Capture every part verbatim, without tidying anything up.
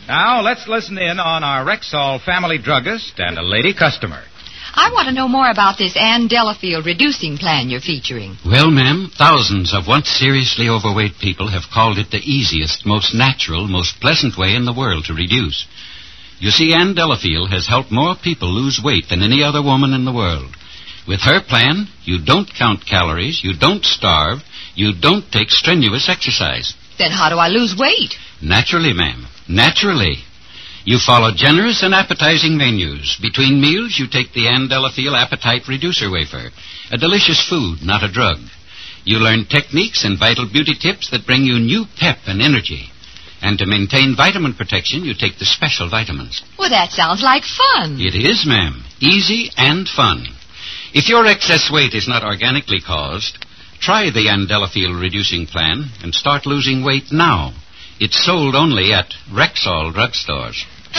Now, let's listen in on our Rexall family druggist and a lady customer. I want to know more about this Ann Delafield reducing plan you're featuring. Well, ma'am, thousands of once seriously overweight people have called it the easiest, most natural, most pleasant way in the world to reduce. You see, Ann Delafield has helped more people lose weight than any other woman in the world. With her plan, you don't count calories, you don't starve, you don't take strenuous exercise. Then how do I lose weight? Naturally, ma'am. Naturally. You follow generous and appetizing menus. Between meals, you take the Ann Delafield Appetite Reducer Wafer, a delicious food, not a drug. You learn techniques and vital beauty tips that bring you new pep and energy. And to maintain vitamin protection, you take the special vitamins. Well, that sounds like fun. It is, ma'am. Easy and fun. If your excess weight is not organically caused, try the Ann Delafield Reducing Plan and start losing weight now. It's sold only at Rexall drugstores.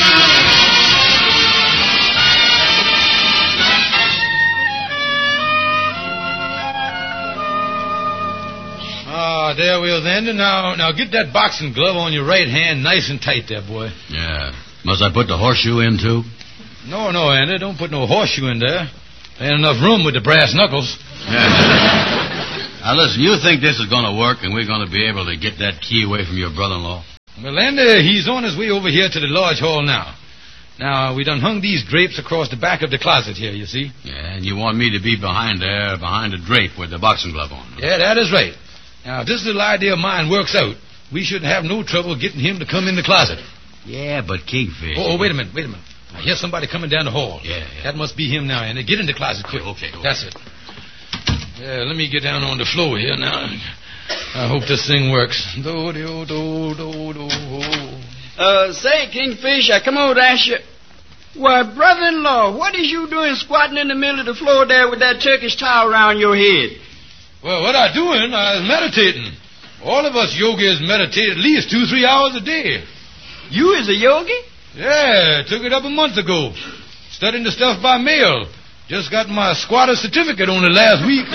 Ah, there we are then. Now, now get that boxing glove on your right hand nice and tight there, boy. Yeah. Must I put the horseshoe in, too? No, no, Andy. Don't put no horseshoe in there. There ain't enough room with the brass knuckles. Yeah. Now, listen, you think this is going to work and we're going to be able to get that key away from your brother-in-law? Well, Andy, he's on his way over here to the lodge hall now. Now, we done hung these drapes across the back of the closet here, you see. Yeah, and you want me to be behind there, behind the drape with the boxing glove on. Yeah, that is right. Now, if this little idea of mine works out, we shouldn't have no trouble getting him to come in the closet. Yeah, but Kingfish... Oh, oh wait a minute, wait a minute. I hear somebody coming down the hall. Yeah, yeah. That must be him now, Andy. Get in the closet quick. Okay, okay. That's it. Yeah, let me get down on the floor here now. I hope this thing works. Do, do, do, do, do. Uh, say, Kingfish, I come over to ask you... Why, brother-in-law, what is you doing squatting in the middle of the floor there with that Turkish towel around your head? Well, what I doing, I was meditating. All of us yogis meditate at least two, three hours a day. You is a yogi? Yeah, took it up a month ago. Studying the stuff by mail. Just got my squatter certificate on it last week.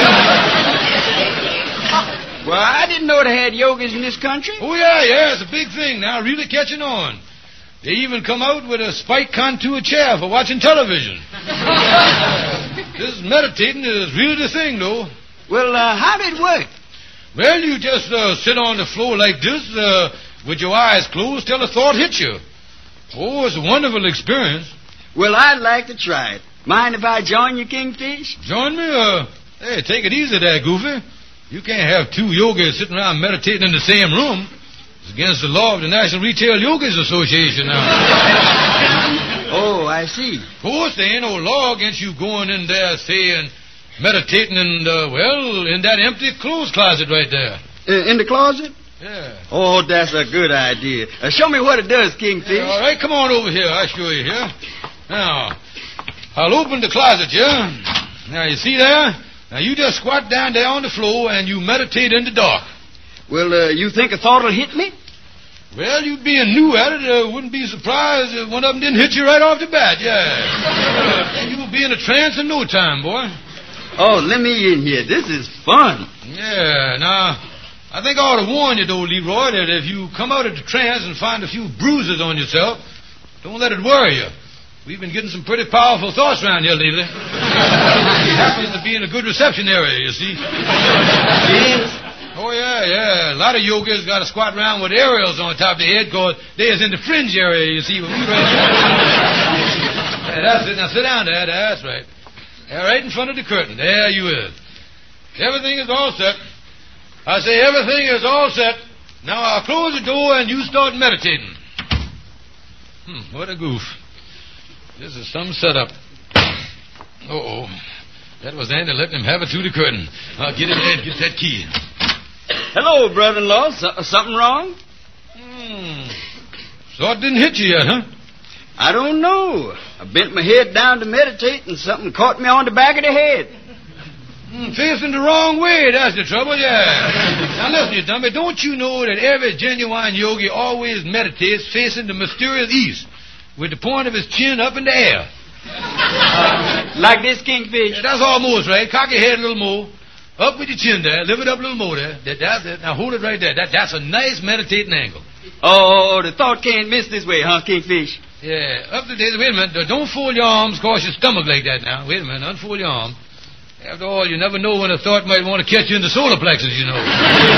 Well, I didn't know they had yogis in this country. Oh, yeah, yeah, it's a big thing now, really catching on. They even come out with a spike contour chair for watching television. This meditating is really the thing, though. Well, uh, how did it work? Well, you just uh, sit on the floor like this, uh, with your eyes closed till a thought hits you. Oh, it's a wonderful experience. Well, I'd like to try it. Mind if I join you, Kingfish? Join me? Uh, hey, take it easy there, Goofy. You can't have two yogis sitting around meditating in the same room. It's against the law of the National Retail Yogis Association now. Oh, I see. Of course, there ain't no law against you going in there, saying, meditating in, the, well, in that empty clothes closet right there. Uh, in the closet? Yeah. Oh, that's a good idea. Uh, show me what it does, Kingfish. Yeah, all right, come on over here. I'll show you here. Now, I'll open the closet here. Now, you see there? Now, you just squat down there on the floor and you meditate in the dark. Well, uh, you think a thought will hit me? Well, you being new at it, uh, wouldn't be surprised if one of them didn't hit you right off the bat, yeah. And you'll be in a trance in no time, boy. Oh, let me in here. This is fun. Yeah, now, I think I ought to warn you, though, Leroy, that if you come out of the trance and find a few bruises on yourself, don't let it worry you. We've been getting some pretty powerful thoughts around here lately. It happens to be in a good reception area, you see. Yes? Oh, yeah, yeah. A lot of yogis got to squat around with aerials on top of their head because they is in the fringe area, you see. When we right yeah, that's it. Now, sit down there. That's right. Yeah, right in front of the curtain. There you is. Everything is all set. I say everything is all set. Now, I'll close the door and you start meditating. Hmm, what a goof. This is some setup. Uh-oh. That was Andy letting him have it through the curtain. I'll get in there and get that key. Hello, brother-in-law. So- something wrong? Hmm. So it didn't hit you yet, huh? I don't know. I bent my head down to meditate and something caught me on the back of the head. Hmm, facing the wrong way, that's the trouble, yeah. Now listen, you dummy, don't you know that every genuine yogi always meditates facing the mysterious east with the point of his chin up in the air? Uh, like this, Kingfish? Yeah, that's almost right. Cock your head a little more. Up with your chin there. Lift it up a little more there. That, that's it. Now hold it right there. That, that's a nice meditating angle. Oh, the thought can't miss this way, huh, Kingfish? Yeah, up to date. Wait a minute. Don't fold your arms across your stomach like that now. Wait a minute. Unfold your arm. After all, you never know when a thought might want to catch you in the solar plexus, you know.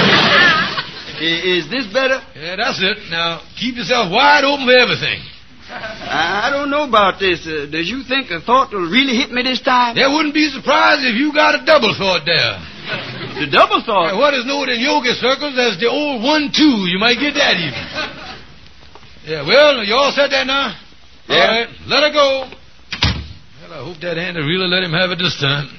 Is this better? Yeah, that's it. Now, keep yourself wide open for everything. I don't know about this. Uh, does you think a thought will really hit me this time? There wouldn't be surprised if you got a double thought there. The double thought? Yeah, what is known in yoga circles as the old one-two. You might get that even. Yeah, well, you all set that now? Yeah. All right, let her go. Well, I hope that hand will really let him have it this time.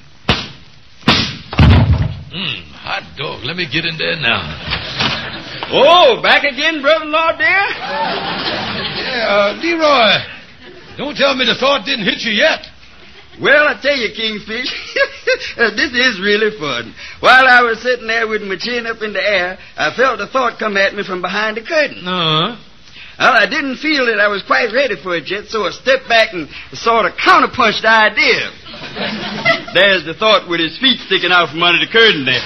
Mmm, hot dog. Let me get in there now. Oh, back again, brother-in-law, dear? Yeah, uh, Leroy, don't tell me the thought didn't hit you yet. Well, I tell you, Kingfish, this is really fun. While I was sitting there with my chin up in the air, I felt a thought come at me from behind the curtain. Uh-huh. Well, I didn't feel that I was quite ready for it yet, so I stepped back and sort of counterpunched the idea. There's the thought with his feet sticking out from under the curtain there.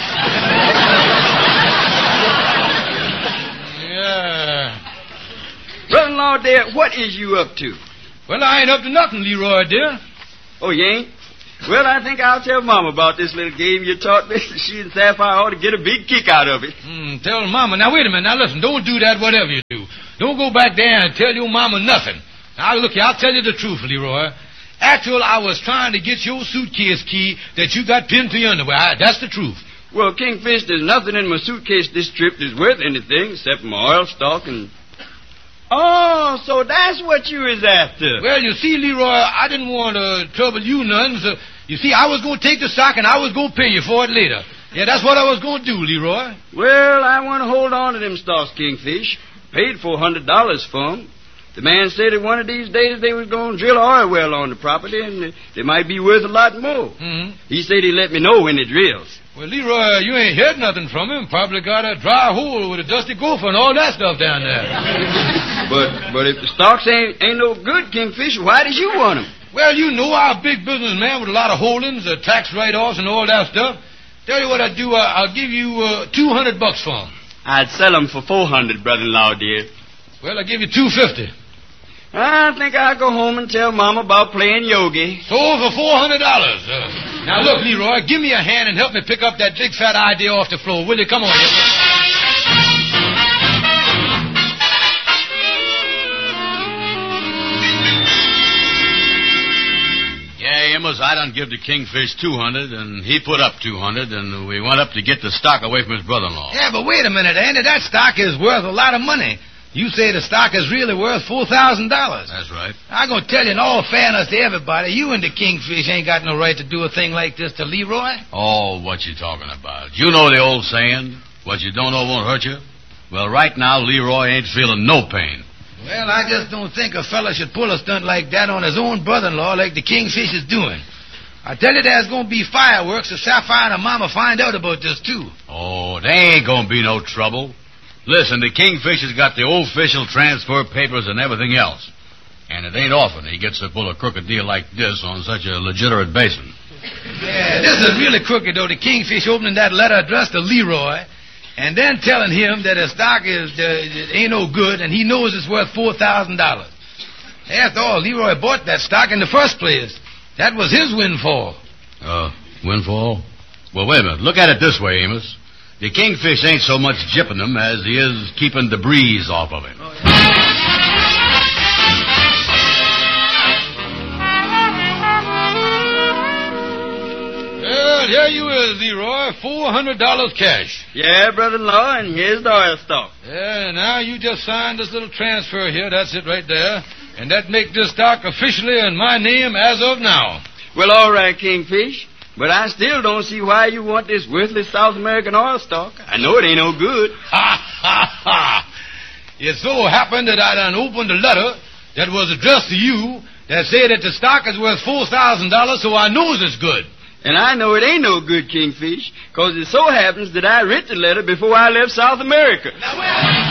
Yeah. Brother-in-law, dear, what is you up to? Well, I ain't up to nothing, Leroy, dear. Oh, you ain't? Well, I think I'll tell Mama about this little game you taught me. She and Sapphire ought to get a big kick out of it. Mm, tell Mama. Now, wait a minute. Now, listen, don't do that whatever you do. Don't go back there and tell your Mama nothing. Now, look here, I'll tell you the truth, Leroy. Actually, I was trying to get your suitcase key that you got pinned to your underwear. I, that's the truth. Well, Kingfish, there's nothing in my suitcase this trip that's worth anything except my oil stock and... Oh, so that's what you was after. Well, you see, Leroy, I didn't want to trouble you none, so... You see, I was going to take the stock and I was going to pay you for it later. Yeah, that's what I was going to do, Leroy. Well, I want to hold on to them stocks, Kingfish. Paid four hundred dollars for them. The man said that one of these days they was going to drill an oil well on the property and they might be worth a lot more. Mm-hmm. He said he'd let me know when it drills. Well, Leroy, you ain't heard nothing from him. Probably got a dry hole with a dusty gopher and all that stuff down there. but but if the stocks ain't, ain't no good, Kingfish, why did you want them? Well, you know, I'm a big businessman with a lot of holdings, uh, tax write-offs and all that stuff. Tell you what I'd do, uh, I'll give you uh, two hundred bucks for them. I'd sell them for four hundred, brother-in-law, dear. Well, I'll give you two fifty. I think I'll go home and tell Mama about playing yogi. Sold for four hundred dollars. Uh, now, look, Leroy, give me a hand and help me pick up that big fat idea off the floor, will you? Come on here. Yeah, Amos, I done give the Kingfish two hundred, and he put up two hundred, and we went up to get the stock away from his brother-in-law. Yeah, but wait a minute, Andy. That stock is worth a lot of money. You say the stock is really worth four thousand dollars. That's right. I'm going to tell you in all fairness to everybody, you and the Kingfish ain't got no right to do a thing like this to Leroy. Oh, what you talking about? You know the old saying, what you don't know won't hurt you? Well, right now, Leroy ain't feeling no pain. Well, I just don't think a fella should pull a stunt like that on his own brother-in-law like the Kingfish is doing. I tell you, there's going to be fireworks if Sapphire and her mama find out about this, too. Oh, there ain't going to be no trouble. Listen, the Kingfish has got the official transfer papers and everything else. And it ain't often he gets to pull a crooked deal like this on such a legitimate basis. Yeah, this is really crooked, though. The Kingfish opening that letter addressed to Leroy and then telling him that his stock is uh, ain't no good and he knows it's worth four thousand dollars. After all, Leroy bought that stock in the first place. That was his windfall. Uh, windfall? Well, wait a minute. Look at it this way, Amos. The Kingfish ain't so much jipping him as he is keeping the breeze off of him. Oh, yeah. Well, here you is, Leroy. Four hundred dollars cash. Yeah, brother-in-law, and here's the oil stock. Yeah, now you just signed this little transfer here. That's it right there. And that make this stock officially in my name as of now. Well, all right, Kingfish. But I still don't see why you want this worthless South American oil stock. I know it ain't no good. Ha, ha, ha. It so happened that I done opened a letter that was addressed to you that said that the stock is worth four thousand dollars, so I knows it's good. And I know it ain't no good, Kingfish, because it so happens that I writ the letter before I left South America. Now, wait.